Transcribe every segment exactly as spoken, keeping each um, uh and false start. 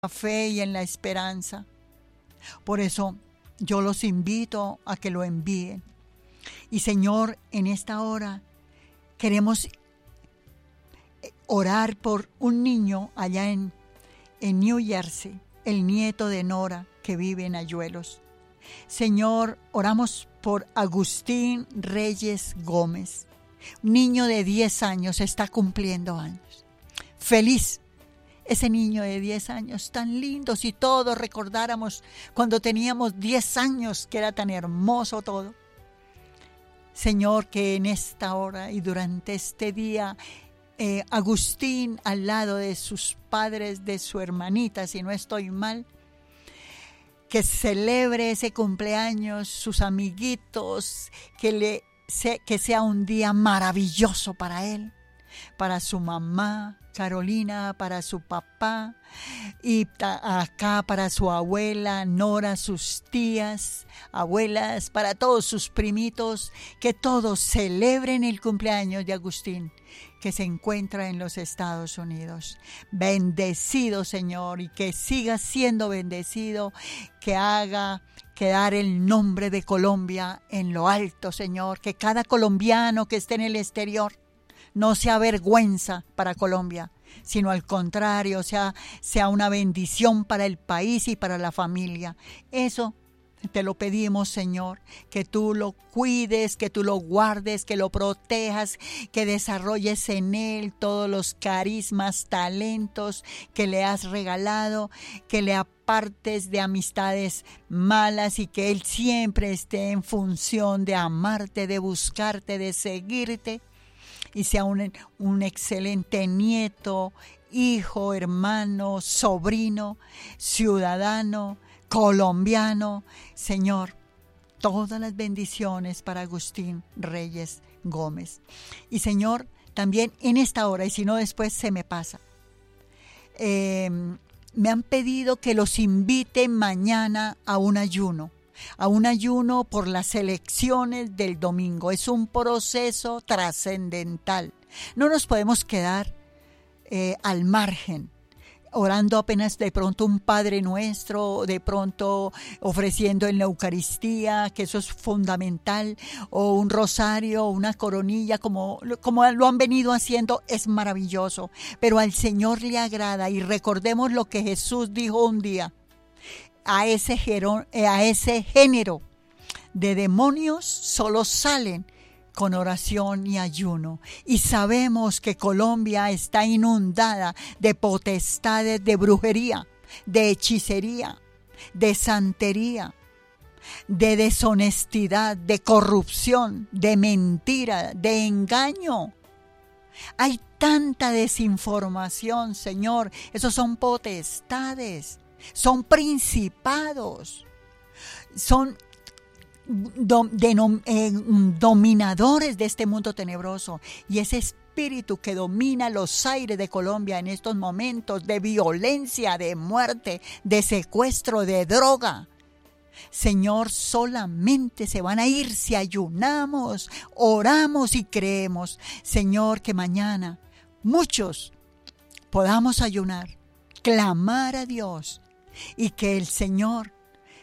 la fe y en la esperanza. Por eso yo los invito a que lo envíen. Y Señor, en esta hora queremos orar por un niño allá en, en New Jersey, el nieto de Nora que vive en Ayuelos. Señor, oramos por Agustín Reyes Gómez, un niño de diez años, está cumpliendo años. Feliz. Ese niño de diez años, tan lindo, si todos recordáramos cuando teníamos diez años, que era tan hermoso todo. Señor, que en esta hora y durante este día, eh, Agustín al lado de sus padres, de su hermanita, si no estoy mal, que celebre ese cumpleaños, sus amiguitos, que, le, que sea un día maravilloso para él, para su mamá, Carolina, para su papá, y acá para su abuela, Nora, sus tías, abuelas, para todos sus primitos, que todos celebren el cumpleaños de Agustín, que se encuentra en los Estados Unidos. Bendecido, Señor, y que siga siendo bendecido, que haga quedar el nombre de Colombia en lo alto, Señor, que cada colombiano que esté en el exterior no sea vergüenza para Colombia, sino al contrario, sea, sea una bendición para el país y para la familia. Eso te lo pedimos, Señor, que tú lo cuides, que tú lo guardes, que lo protejas, que desarrolles en él todos los carismas, talentos que le has regalado, que le apartes de amistades malas y que él siempre esté en función de amarte, de buscarte, de seguirte, y sea un, un excelente nieto, hijo, hermano, sobrino, ciudadano, colombiano. Señor, todas las bendiciones para Agustín Reyes Gómez. Y Señor, también en esta hora, y si no después se me pasa, eh, me han pedido que los invite mañana a un ayuno. a un ayuno por las elecciones del domingo. Es un proceso trascendental. No nos podemos quedar eh, al margen, orando apenas de pronto un Padre Nuestro, de pronto ofreciendo en la Eucaristía, que eso es fundamental, o un rosario, una coronilla, como, como lo han venido haciendo, es maravilloso. Pero al Señor le agrada, y recordemos lo que Jesús dijo un día: A ese, a ese género de demonios solo salen con oración y ayuno. Y sabemos que Colombia está inundada de potestades de brujería, de hechicería, de santería, de deshonestidad, de corrupción, de mentira, de engaño. Hay tanta desinformación, Señor. Esos son potestades. Son principados, son dom, denom, eh, dominadores de este mundo tenebroso. Y ese espíritu que domina los aires de Colombia en estos momentos de violencia, de muerte, de secuestro, de droga, Señor, solamente se van a ir si ayunamos, oramos y creemos. Señor, que mañana muchos podamos ayunar, clamar a Dios, y que el Señor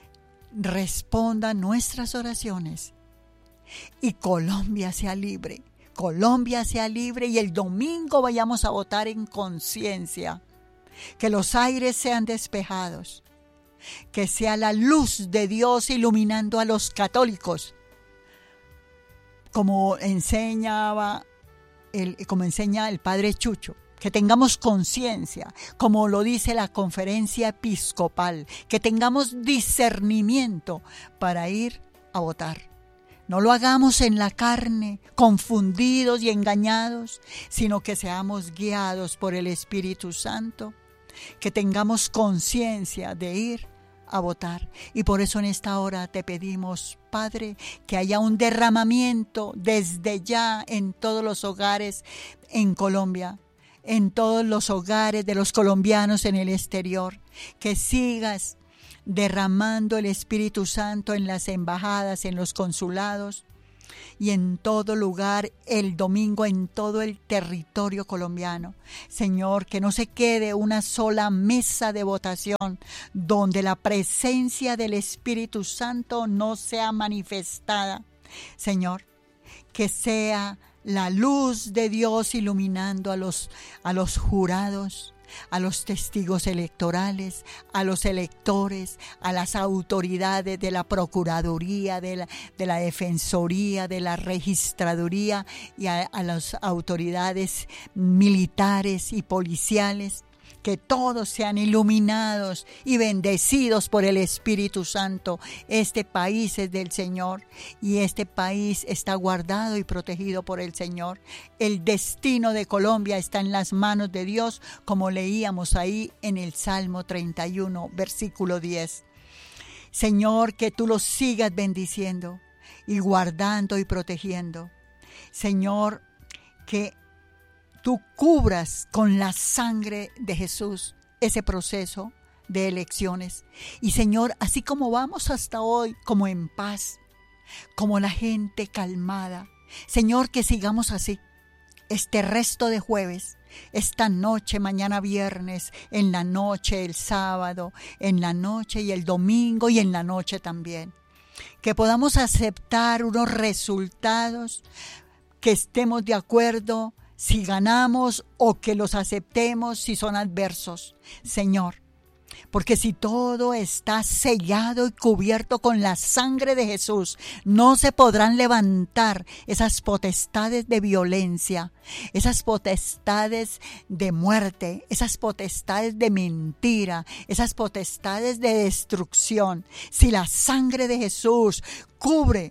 responda nuestras oraciones y Colombia sea libre, Colombia sea libre, y el domingo vayamos a votar en conciencia, que los aires sean despejados, que sea la luz de Dios iluminando a los católicos, como enseñaba el, como enseña el Padre Chucho. Que tengamos conciencia, como lo dice la conferencia episcopal, que tengamos discernimiento para ir a votar. No lo hagamos en la carne, confundidos y engañados, sino que seamos guiados por el Espíritu Santo, que tengamos conciencia de ir a votar. Y por eso en esta hora te pedimos, Padre, que haya un derramamiento desde ya en todos los hogares en Colombia, en todos los hogares de los colombianos en el exterior, que sigas derramando el Espíritu Santo en las embajadas, en los consulados, y en todo lugar el domingo en todo el territorio colombiano. Señor, que no se quede una sola mesa de votación donde la presencia del Espíritu Santo no sea manifestada. Señor, que sea la luz de Dios iluminando a los, a los jurados, a los testigos electorales, a los electores, a las autoridades de la Procuraduría, de la, de la Defensoría, de la Registraduría y a, a las autoridades militares y policiales. Que todos sean iluminados y bendecidos por el Espíritu Santo. Este país es del Señor y este país está guardado y protegido por el Señor. El destino de Colombia está en las manos de Dios, como leíamos ahí en el Salmo treinta y uno, versículo diez. Señor, que tú los sigas bendiciendo y guardando y protegiendo. Señor, que tú cubras con la sangre de Jesús ese proceso de elecciones. Y Señor, así como vamos hasta hoy, como en paz, como la gente calmada, Señor, que sigamos así este resto de jueves, esta noche, mañana viernes, en la noche, el sábado, en la noche y el domingo y en la noche también. Que podamos aceptar unos resultados, que estemos de acuerdo si ganamos o que los aceptemos si son adversos, Señor. Porque si todo está sellado y cubierto con la sangre de Jesús, no se podrán levantar esas potestades de violencia, esas potestades de muerte, esas potestades de mentira, esas potestades de destrucción. Si la sangre de Jesús cubre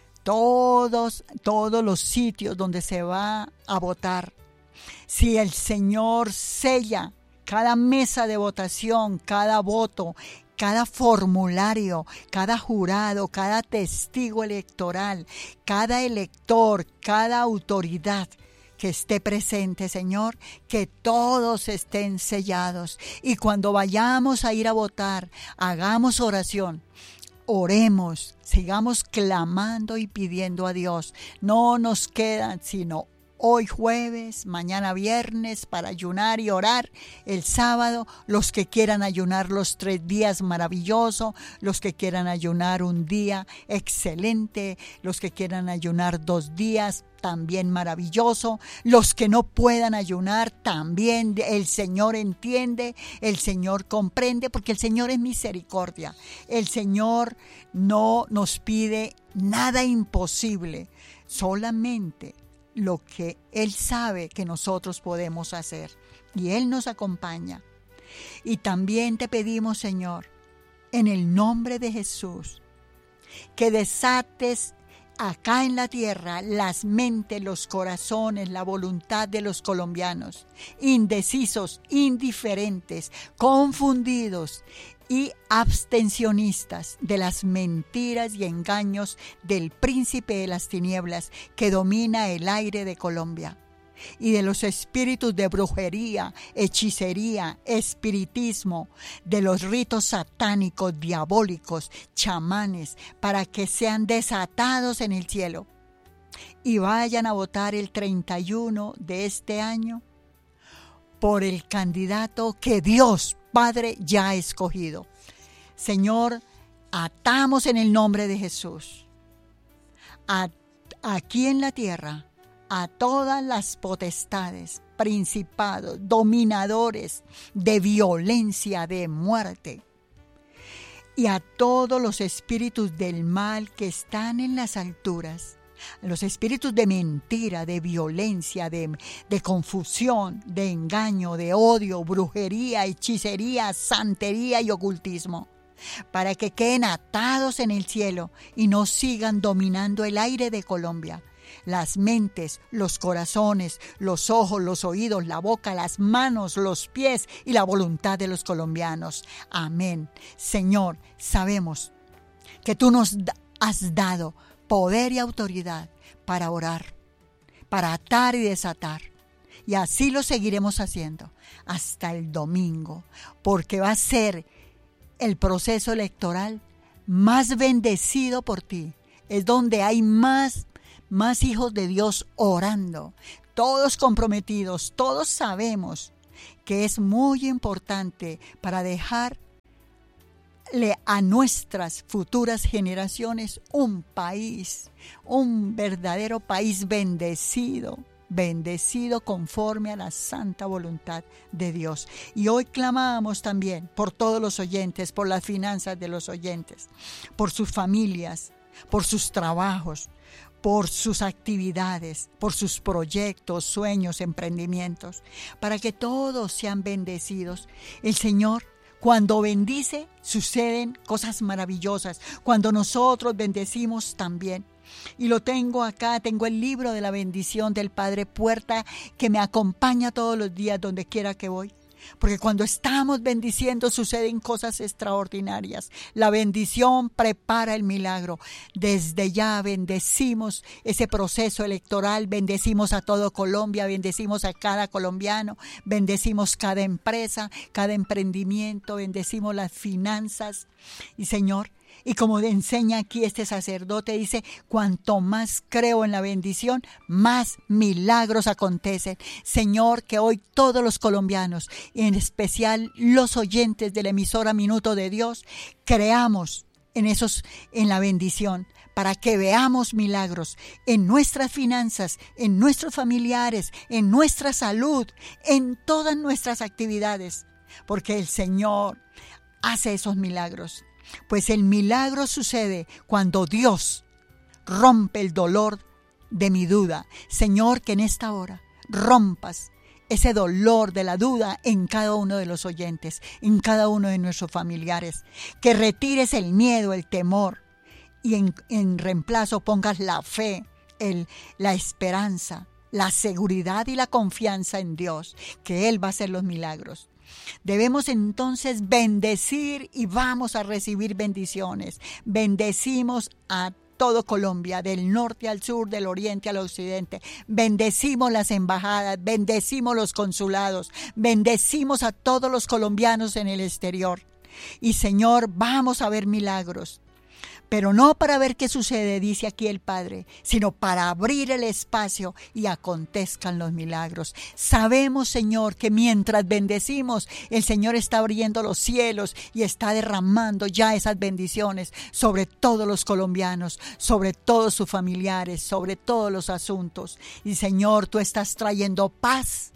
Todos, todos los sitios donde se va a votar, si el Señor sella cada mesa de votación, cada voto, cada formulario, cada jurado, cada testigo electoral, cada elector, cada autoridad que esté presente, Señor, que todos estén sellados. Y cuando vayamos a ir a votar, hagamos oración. Oremos, sigamos clamando y pidiendo a Dios. No nos quedan sino hoy jueves, mañana viernes para ayunar y orar. El sábado, los que quieran ayunar los tres días, maravilloso. Los que quieran ayunar un día, excelente. Los que quieran ayunar dos días, también maravilloso. Los que no puedan ayunar, también el Señor entiende, el Señor comprende, porque el Señor es misericordia. El Señor no nos pide nada imposible, solamente lo que Él sabe que nosotros podemos hacer. Y Él nos acompaña. Y también te pedimos, Señor, en el nombre de Jesús, que desates acá en la tierra las mentes, los corazones, la voluntad de los colombianos, indecisos, indiferentes, confundidos y abstencionistas de las mentiras y engaños del príncipe de las tinieblas que domina el aire de Colombia, y de los espíritus de brujería, hechicería, espiritismo, de los ritos satánicos, diabólicos, chamanes, para que sean desatados en el cielo y vayan a votar el treinta y uno de este año por el candidato que Dios Padre ya ha escogido. Señor, atamos en el nombre de Jesús a, aquí en la tierra a todas las potestades, principados, dominadores de violencia, de muerte, y a todos los espíritus del mal que están en las alturas, los espíritus de mentira, de violencia, de, de confusión, de engaño, de odio, brujería, hechicería, santería y ocultismo, para que queden atados en el cielo y no sigan dominando el aire de Colombia. Las mentes, los corazones, los ojos, los oídos, la boca, las manos, los pies y la voluntad de los colombianos. Amén. Señor, sabemos que tú nos has dado poder y autoridad para orar, para atar y desatar. Y así lo seguiremos haciendo hasta el domingo, porque va a ser el proceso electoral más bendecido por ti. Es donde hay más más hijos de Dios orando, todos comprometidos, todos sabemos que es muy importante para dejarle a nuestras futuras generaciones un país, un verdadero país bendecido, bendecido conforme a la santa voluntad de Dios. Y hoy clamamos también por todos los oyentes, por las finanzas de los oyentes, por sus familias, por sus trabajos, por sus actividades, por sus proyectos, sueños, emprendimientos, para que todos sean bendecidos. El Señor, cuando bendice, suceden cosas maravillosas. Cuando nosotros bendecimos también. Y lo tengo acá, tengo el libro de la bendición del Padre Puerta que me acompaña todos los días donde quiera que voy. Porque cuando estamos bendiciendo suceden cosas extraordinarias. La bendición prepara el milagro. Desde ya bendecimos ese proceso electoral, bendecimos a todo Colombia, bendecimos a cada colombiano, bendecimos cada empresa, cada emprendimiento, bendecimos las finanzas. Y Señor, y como enseña aquí este sacerdote, dice, cuanto más creo en la bendición, más milagros acontecen. Señor, que hoy todos los colombianos, y en especial los oyentes de la emisora Minuto de Dios, creamos en esos, en la bendición, para que veamos milagros en nuestras finanzas, en nuestros familiares, en nuestra salud, en todas nuestras actividades, porque el Señor hace esos milagros. Pues el milagro sucede cuando Dios rompe el dolor de mi duda. Señor, que en esta hora rompas ese dolor de la duda en cada uno de los oyentes, en cada uno de nuestros familiares. Que retires el miedo, el temor y en, en reemplazo pongas la fe, el, la esperanza, la seguridad y la confianza en Dios, que Él va a hacer los milagros. Debemos entonces bendecir y vamos a recibir bendiciones. Bendecimos a todo Colombia, del norte al sur, del oriente al occidente. Bendecimos las embajadas, bendecimos los consulados, bendecimos a todos los colombianos en el exterior. Y Señor, vamos a ver milagros. Pero no para ver qué sucede, dice aquí el Padre, sino para abrir el espacio y acontezcan los milagros. Sabemos, Señor, que mientras bendecimos, el Señor está abriendo los cielos y está derramando ya esas bendiciones sobre todos los colombianos, sobre todos sus familiares, sobre todos los asuntos. Y Señor, tú estás trayendo paz,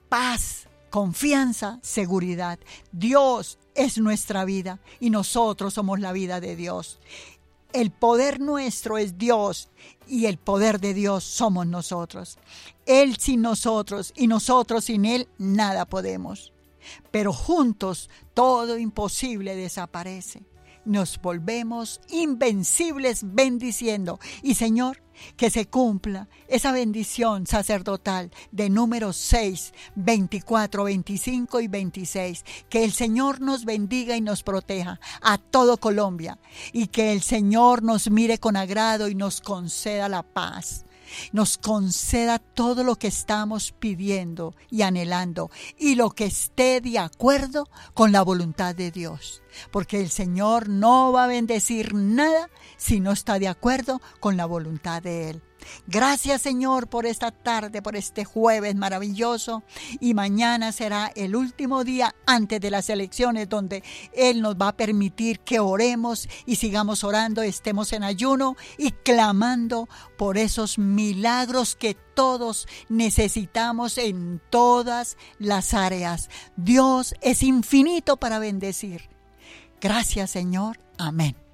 paz, confianza, seguridad. Dios es nuestra vida y nosotros somos la vida de Dios. El poder nuestro es Dios y el poder de Dios somos nosotros. Él sin nosotros y nosotros sin Él nada podemos. Pero juntos todo imposible desaparece. Nos volvemos invencibles bendiciendo. Y Señor, que se cumpla esa bendición sacerdotal de números seis, veinticuatro, veinticinco y veintiséis. Que el Señor nos bendiga y nos proteja a todo Colombia. Y que el Señor nos mire con agrado y nos conceda la paz. Nos conceda todo lo que estamos pidiendo y anhelando y lo que esté de acuerdo con la voluntad de Dios. Porque el Señor no va a bendecir nada si no está de acuerdo con la voluntad de Él. Gracias, Señor, por esta tarde, por este jueves maravilloso. Y mañana será el último día antes de las elecciones donde Él nos va a permitir que oremos y sigamos orando, estemos en ayuno y clamando por esos milagros que todos necesitamos en todas las áreas. Dios es infinito para bendecir. Gracias, Señor. Amén.